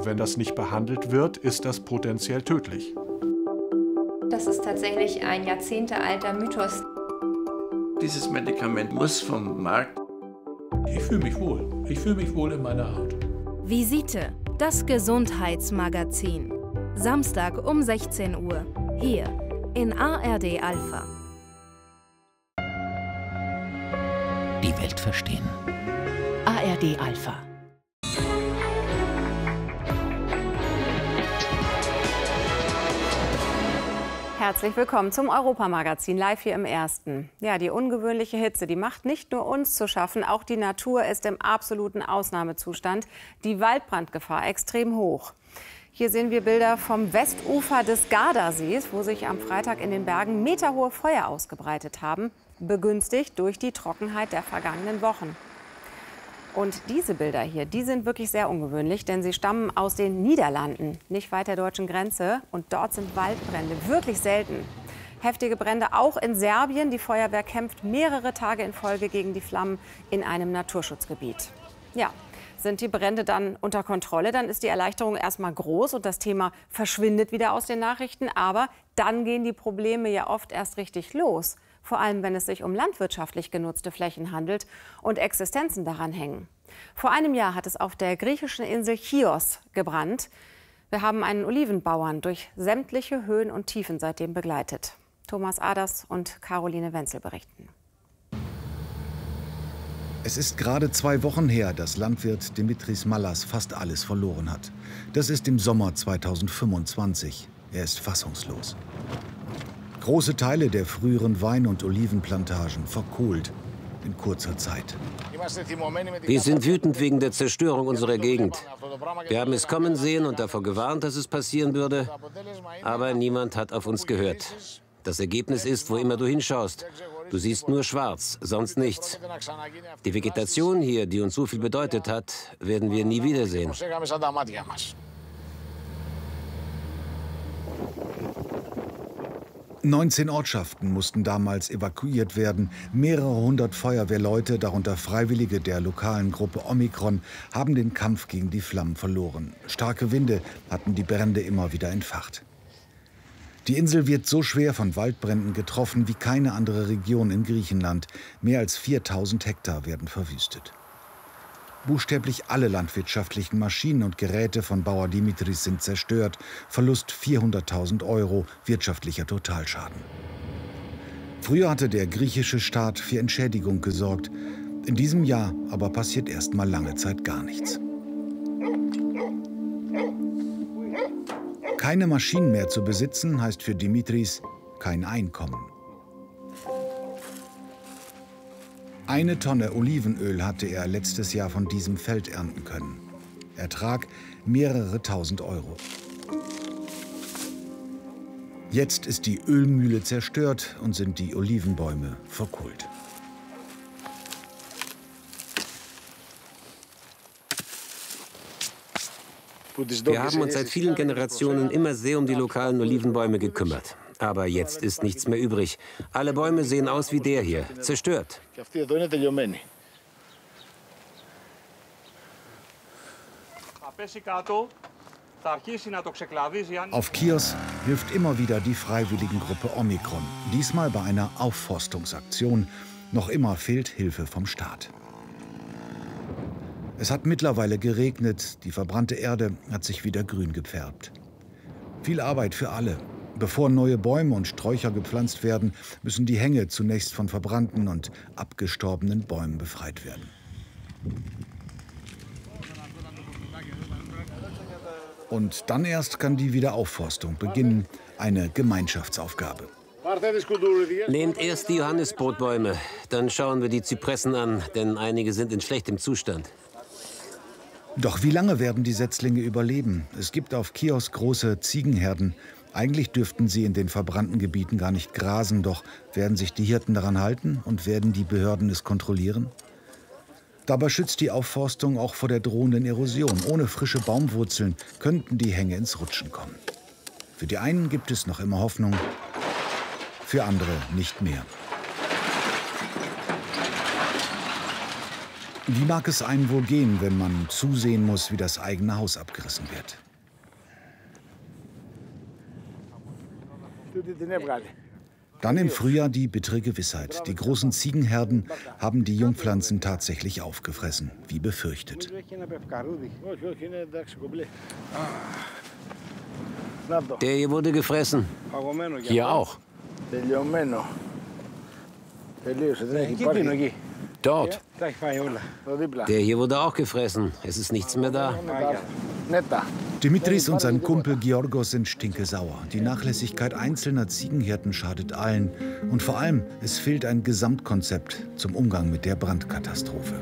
Wenn das nicht behandelt wird, ist das potenziell tödlich. Das ist tatsächlich ein jahrzehntealter Mythos. Dieses Medikament muss vom Markt. Ich fühle mich wohl. Ich fühle mich wohl in meiner Haut. Visite, das Gesundheitsmagazin. Samstag um 16 Uhr. Hier in ARD Alpha. Die Welt verstehen. ARD Alpha. Herzlich willkommen zum Europamagazin, live hier im Ersten. Ja, die ungewöhnliche Hitze, die macht nicht nur uns zu schaffen, auch die Natur ist im absoluten Ausnahmezustand. Die Waldbrandgefahr extrem hoch. Hier sehen wir Bilder vom Westufer des Gardasees, wo sich am Freitag in den Bergen meterhohe Feuer ausgebreitet haben, begünstigt durch die Trockenheit der vergangenen Wochen. Und diese Bilder hier, die sind wirklich sehr ungewöhnlich, denn sie stammen aus den Niederlanden, nicht weit der deutschen Grenze. Und dort sind Waldbrände wirklich selten. Heftige Brände auch in Serbien. Die Feuerwehr kämpft mehrere Tage in Folge gegen die Flammen in einem Naturschutzgebiet. Ja, sind die Brände dann unter Kontrolle, dann ist die Erleichterung erstmal groß und das Thema verschwindet wieder aus den Nachrichten. Aber dann gehen die Probleme ja oft erst richtig los. Vor allem, wenn es sich um landwirtschaftlich genutzte Flächen handelt und Existenzen daran hängen. Vor einem Jahr hat es auf der griechischen Insel Chios gebrannt. Wir haben einen Olivenbauern durch sämtliche Höhen und Tiefen seitdem begleitet. Thomas Aders und Caroline Wenzel berichten. Es ist gerade 2 Wochen her, dass Landwirt Dimitris Mallas fast alles verloren hat. Das ist im Sommer 2025. Er ist fassungslos. Große Teile der früheren Wein- und Olivenplantagen verkohlt in kurzer Zeit. Wir sind wütend wegen der Zerstörung unserer Gegend. Wir haben es kommen sehen und davor gewarnt, dass es passieren würde. Aber niemand hat auf uns gehört. Das Ergebnis ist, wo immer du hinschaust. Du siehst nur schwarz, sonst nichts. Die Vegetation hier, die uns so viel bedeutet hat, werden wir nie wiedersehen. 19 Ortschaften mussten damals evakuiert werden. Mehrere hundert Feuerwehrleute, darunter Freiwillige der lokalen Gruppe Omikron, haben den Kampf gegen die Flammen verloren. Starke Winde hatten die Brände immer wieder entfacht. Die Insel wird so schwer von Waldbränden getroffen wie keine andere Region in Griechenland. Mehr als 4000 Hektar werden verwüstet. Buchstäblich alle landwirtschaftlichen Maschinen und Geräte von Bauer Dimitris sind zerstört. Verlust 400.000 €, wirtschaftlicher Totalschaden. Früher hatte der griechische Staat für Entschädigung gesorgt. In diesem Jahr aber passiert erst mal lange Zeit gar nichts. Keine Maschinen mehr zu besitzen, heißt für Dimitris kein Einkommen. 1 Tonne Olivenöl hatte er letztes Jahr von diesem Feld ernten können. Ertrag mehrere tausend €. Jetzt ist die Ölmühle zerstört und sind die Olivenbäume verkohlt. Wir haben uns seit vielen Generationen immer sehr um die lokalen Olivenbäume gekümmert. Aber jetzt ist nichts mehr übrig. Alle Bäume sehen aus wie der hier, zerstört. Auf Chios hilft immer wieder die Freiwilligengruppe Omikron. Diesmal bei einer Aufforstungsaktion. Noch immer fehlt Hilfe vom Staat. Es hat mittlerweile geregnet. Die verbrannte Erde hat sich wieder grün gefärbt. Viel Arbeit für alle. Bevor neue Bäume und Sträucher gepflanzt werden, müssen die Hänge zunächst von verbrannten und abgestorbenen Bäumen befreit werden. Und dann erst kann die Wiederaufforstung beginnen, eine Gemeinschaftsaufgabe. Nehmt erst die Johannisbrotbäume, dann schauen wir die Zypressen an, denn einige sind in schlechtem Zustand. Doch wie lange werden die Setzlinge überleben? Es gibt auf Chios große Ziegenherden. Eigentlich dürften sie in den verbrannten Gebieten gar nicht grasen, doch werden sich die Hirten daran halten und werden die Behörden es kontrollieren? Dabei schützt die Aufforstung auch vor der drohenden Erosion. Ohne frische Baumwurzeln könnten die Hänge ins Rutschen kommen. Für die einen gibt es noch immer Hoffnung, für andere nicht mehr. Wie mag es einem wohl gehen, wenn man zusehen muss, wie das eigene Haus abgerissen wird? Dann im Frühjahr die bittere Gewissheit. Die großen Ziegenherden haben die Jungpflanzen tatsächlich aufgefressen, wie befürchtet. Der hier wurde gefressen. Hier auch. Dort. Der hier wurde auch gefressen. Es ist nichts mehr da. Dimitris und sein Kumpel Georgos sind stinkesauer. Die Nachlässigkeit einzelner Ziegenhirten schadet allen. Und vor allem, es fehlt ein Gesamtkonzept zum Umgang mit der Brandkatastrophe.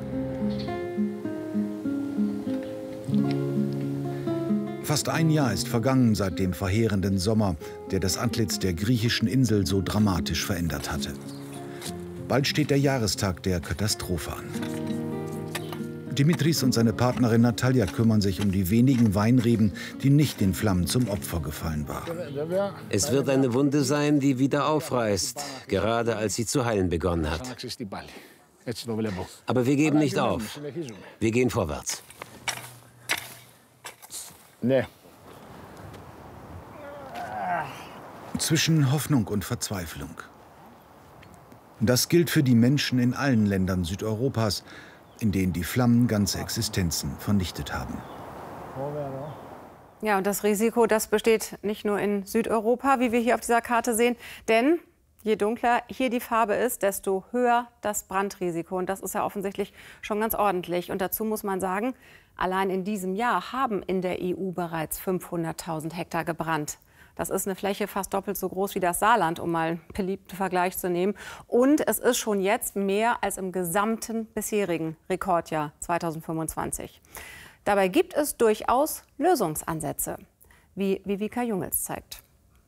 Fast ein Jahr ist vergangen seit dem verheerenden Sommer, der das Antlitz der griechischen Insel so dramatisch verändert hatte. Bald steht der Jahrestag der Katastrophe an. Dimitris und seine Partnerin Natalia kümmern sich um die wenigen Weinreben, die nicht den Flammen zum Opfer gefallen waren. Es wird eine Wunde sein, die wieder aufreißt, gerade als sie zu heilen begonnen hat. Aber wir geben nicht auf. Wir gehen vorwärts. Zwischen Hoffnung und Verzweiflung. Das gilt für die Menschen in allen Ländern Südeuropas, in denen die Flammen ganze Existenzen vernichtet haben. Ja, und das Risiko, das besteht nicht nur in Südeuropa, wie wir hier auf dieser Karte sehen. Denn je dunkler hier die Farbe ist, desto höher das Brandrisiko. Und das ist ja offensichtlich schon ganz ordentlich. Und dazu muss man sagen, allein in diesem Jahr haben in der EU bereits 500.000 Hektar gebrannt. Das ist eine Fläche fast doppelt so groß wie das Saarland, um mal einen beliebten Vergleich zu nehmen. Und es ist schon jetzt mehr als im gesamten bisherigen Rekordjahr 2025. Dabei gibt es durchaus Lösungsansätze, wie Vivica Jungels zeigt.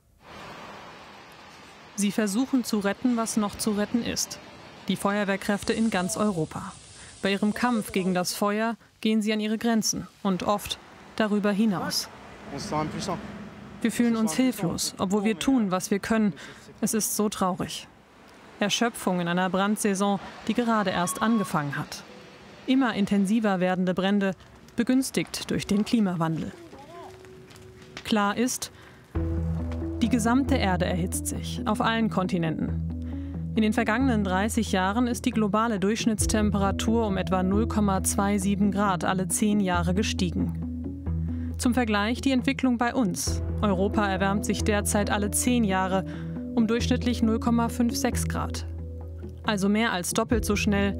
Sie versuchen zu retten, was noch zu retten ist. Die Feuerwehrkräfte in ganz Europa. Bei ihrem Kampf gegen das Feuer gehen sie an ihre Grenzen und oft darüber hinaus. Wir fühlen uns hilflos, obwohl wir tun, was wir können. Es ist so traurig. Erschöpfung in einer Brandsaison, die gerade erst angefangen hat. Immer intensiver werdende Brände, begünstigt durch den Klimawandel. Klar ist, die gesamte Erde erhitzt sich, auf allen Kontinenten. In den vergangenen 30 Jahren ist die globale Durchschnittstemperatur um etwa 0,27 Grad alle 10 Jahre gestiegen. Zum Vergleich die Entwicklung bei uns. Europa erwärmt sich derzeit alle 10 Jahre um durchschnittlich 0,56 Grad. Also mehr als doppelt so schnell